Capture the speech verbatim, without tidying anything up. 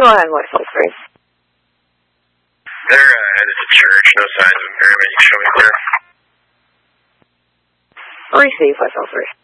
Go ahead, West Salisbury. They're uh, headed to church. No signs of impairment. You can show me where. Receive, West Salisbury.